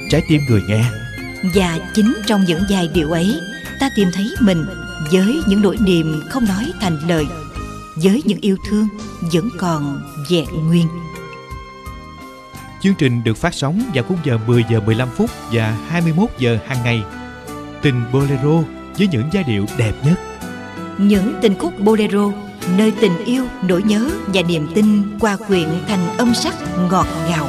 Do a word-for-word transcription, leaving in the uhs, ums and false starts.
trái tim người nghe. Và chính trong những giai điệu ấy, ta tìm thấy mình với những nỗi niềm không nói thành lời, với những yêu thương vẫn còn vẹn nguyên. Chương trình được phát sóng vào khung giờ mười giờ mười lăm phút và hai mươi mốt giờ hàng ngày. Tình Bolero với những giai điệu đẹp nhất. Những tình khúc Bolero nơi tình yêu, nỗi nhớ và niềm tin hòa quyện thành âm sắc ngọt ngào.